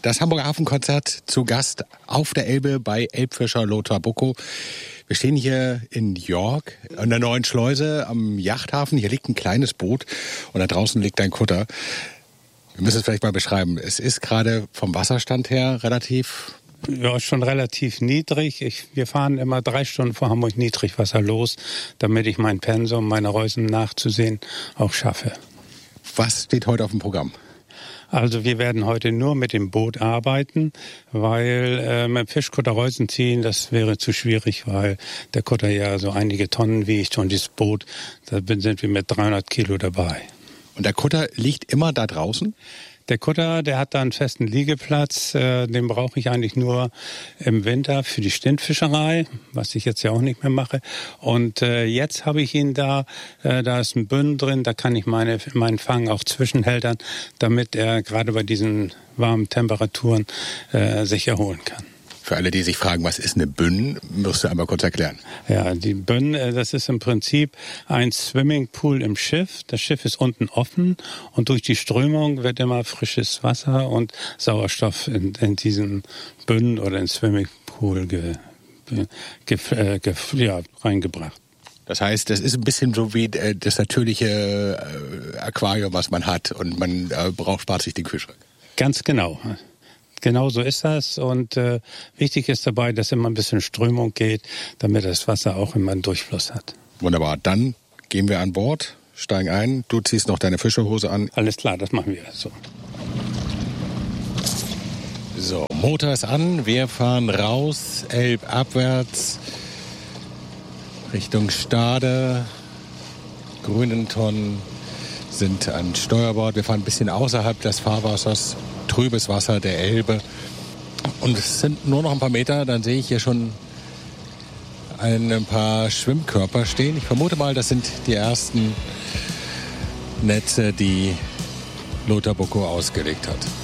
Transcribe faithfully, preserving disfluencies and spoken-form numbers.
Das Hamburger Hafenkonzert zu Gast auf der Elbe bei Elbfischer Lothar Buckow. Wir stehen hier in York an der neuen Schleuse am Yachthafen. Hier liegt ein kleines Boot und da draußen liegt ein Kutter. Wir müssen es vielleicht mal beschreiben. Es ist gerade vom Wasserstand her relativ... Ja, schon relativ niedrig. Ich, wir fahren immer drei Stunden vor Hamburg Niedrigwasser los, damit ich mein Pensum, meine Reusen nachzusehen, auch schaffe. Was steht heute auf dem Programm? Also wir werden heute nur mit dem Boot arbeiten, weil äh, mit dem Fischkutter Reusen ziehen, das wäre zu schwierig, weil der Kutter ja so einige Tonnen wiegt und dieses Boot, da sind wir mit dreihundert Kilo dabei. Und der Kutter liegt immer da draußen? Der Kutter, der hat da einen festen Liegeplatz, äh, den brauche ich eigentlich nur im Winter für die Stintfischerei, was ich jetzt ja auch nicht mehr mache. Und äh, jetzt habe ich ihn da, äh, da ist ein Bünden drin, da kann ich meine, meinen Fang auch zwischenhältern, damit er gerade bei diesen warmen Temperaturen äh, sich erholen kann. Für alle, die sich fragen, was ist eine Bünn, musst du einmal kurz erklären. Ja, die Bünn, das ist im Prinzip ein Swimmingpool im Schiff. Das Schiff ist unten offen und durch die Strömung wird immer frisches Wasser und Sauerstoff in, in diesen Bünnen oder in Swimmingpool ge, ge, äh, ge, ja, reingebracht. Das heißt, das ist ein bisschen so wie das natürliche Aquarium, was man hat und man braucht, spart sich den Kühlschrank. Ganz genau. Genau so ist das und äh, wichtig ist dabei, dass immer ein bisschen Strömung geht, damit das Wasser auch immer einen Durchfluss hat. Wunderbar, dann gehen wir an Bord, steigen ein, du ziehst noch deine Fischerhose an. Alles klar, das machen wir so. So, Motor ist an, wir fahren raus, elbabwärts, Richtung Stade, Grünenton sind an Steuerbord. Wir fahren ein bisschen außerhalb des Fahrwassers, trübes Wasser der Elbe. Und es sind nur noch ein paar Meter, dann sehe ich hier schon ein paar Schwimmkörper stehen. Ich vermute mal, das sind die ersten Netze, die Lothar Buckow ausgelegt hat.